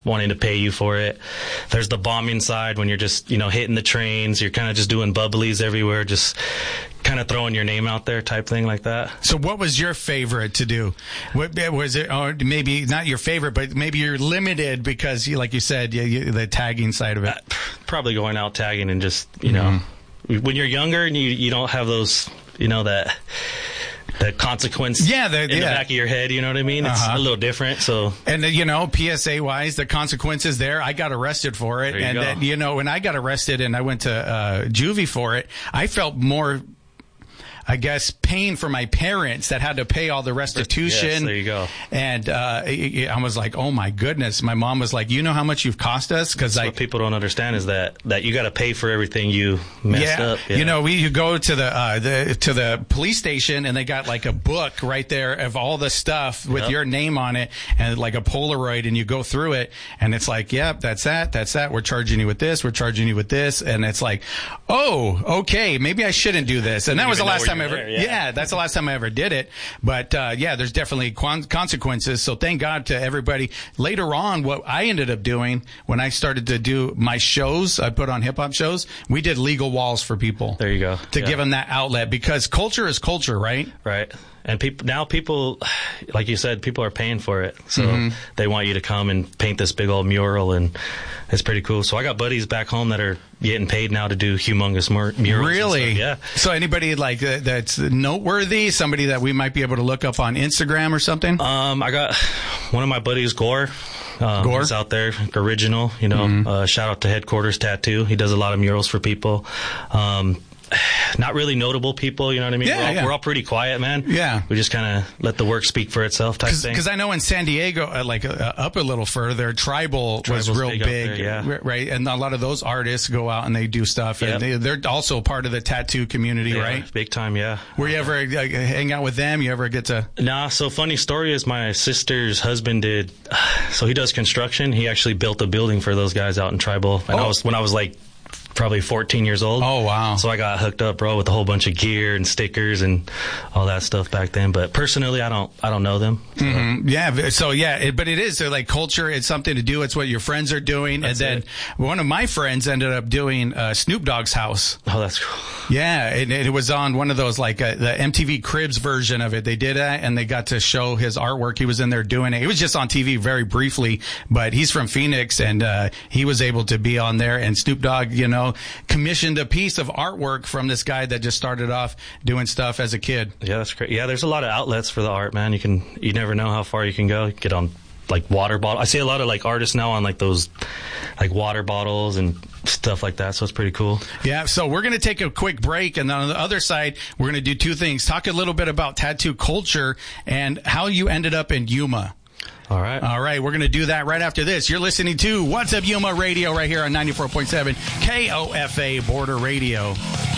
wanting to pay you for it. There's the bombing side when you're just, hitting the trains. You're kind of just doing bubblies everywhere, just kind of throwing your name out there type thing like that. So what was your favorite to do? What was it? Or maybe not your favorite, but maybe you're limited because, like you said, the tagging side of it. Probably going out tagging and just, when you're younger and you don't have those, the consequence in the back of your head, you know what I mean? It's a little different. So, and PSA wise, the consequences there, I got arrested for it. And then, when I got arrested and I went to juvie for it, I felt more, I guess, pain for my parents that had to pay all the restitution. Yes, there you go. And I was like, oh my goodness. My mom was like, you know how much you've cost us? Because what people don't understand is that you got to pay for everything you messed up. Yeah. You go to the police station and they got like a book right there of all the stuff with your name on it and like a Polaroid, and you go through it and it's like, yep, that's that. We're charging you with this. We're charging you with this. And it's like, oh, okay, maybe I shouldn't do this. And that was the last time that's the last time I ever did it. But there's definitely consequences. So thank God to everybody. Later on, what I ended up doing when I started to do my shows, I put on hip hop shows, we did legal walls for people. There you go. To give them that outlet, because culture is culture, right? Right. And people, like you said, people are paying for it. So they want you to come and paint this big old mural, and it's pretty cool. So I got buddies back home that are getting paid now to do humongous murals. Really? Yeah. So anybody like that's noteworthy, somebody that we might be able to look up on Instagram or something? I got one of my buddies, Gore. Gore? He's out there, original, shout out to Headquarters Tattoo. He does a lot of murals for people. Not really notable people, you know what I mean? We're all pretty quiet, man. Yeah. We just kind of let the work speak for itself type thing. Because I know in San Diego, up a little further, Tribal was real big, there, right? And a lot of those artists go out and they do stuff. Yep. And they're also part of the tattoo community, right? Big time, yeah. Were you ever hang out with them? You ever get to? Nah, so funny story is my sister's husband did, so he does construction. He actually built a building for those guys out in Tribal. And when I was like, probably 14 years old. Oh, wow. So I got hooked up, bro, with a whole bunch of gear and stickers and all that stuff back then. But personally, I don't know them. So. Mm-hmm. Yeah. So, but it is like culture. It's something to do. It's what your friends are doing. That's and then one of my friends ended up doing Snoop Dogg's house. Oh, that's cool. Yeah. It was on one of those, like the MTV Cribs version of it. They did that and they got to show his artwork. He was in there doing it. It was just on TV very briefly, but he's from Phoenix and he was able to be on there. And Snoop Dogg, commissioned a piece of artwork from this guy that just started off doing stuff as a kid. Yeah, that's great. Yeah, there's a lot of outlets for the art, man. You never know how far you can go. You get on like water bottle. I see a lot of like artists now on like those like water bottles and stuff like that. So it's pretty cool. Yeah. So we're going to take a quick break. And then on the other side, we're going to do two things. Talk a little bit about tattoo culture and how you ended up in Yuma. All right. We're going to do that right after this. You're listening to What's Up Yuma Radio right here on 94.7 KOFA Border Radio.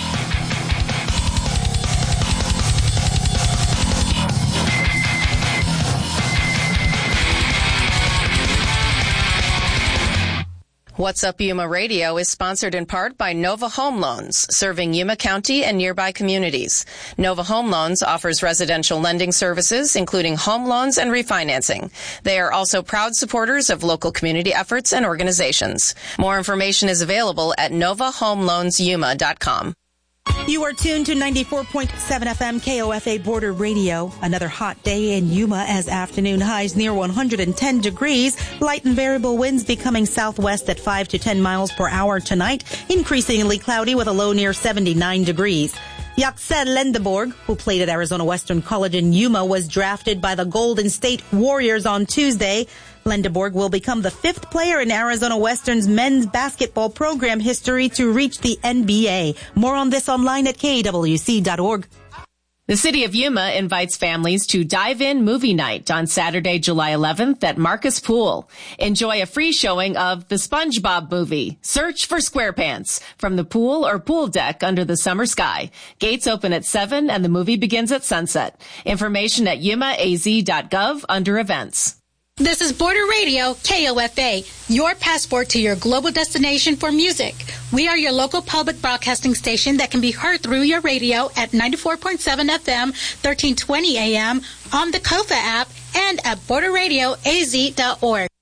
What's Up Yuma Radio is sponsored in part by Nova Home Loans, serving Yuma County and nearby communities. Nova Home Loans offers residential lending services, including home loans and refinancing. They are also proud supporters of local community efforts and organizations. More information is available at novahomeloansyuma.com. You are tuned to 94.7 FM KOFA Border Radio. Another hot day in Yuma as afternoon highs near 110 degrees. Light and variable winds becoming southwest at 5 to 10 miles per hour tonight. Increasingly cloudy with a low near 79 degrees. Yaxel Lendeborg, who played at Arizona Western College in Yuma, was drafted by the Golden State Warriors on Tuesday. Lendeborg will become the fifth player in Arizona Western's men's basketball program history to reach the NBA. More on this online at kwc.org. The City of Yuma invites families to Dive In Movie Night on Saturday, July 11th at Marcus Pool. Enjoy a free showing of The SpongeBob Movie, Search for SquarePants, from the pool or pool deck under the summer sky. Gates open at 7 and the movie begins at sunset. Information at yumaaz.gov under events. This is Border Radio, KOFA, your passport to your global destination for music. We are your local public broadcasting station that can be heard through your radio at 94.7 FM, 1320 AM, on the KOFA app, and at borderradioaz.org.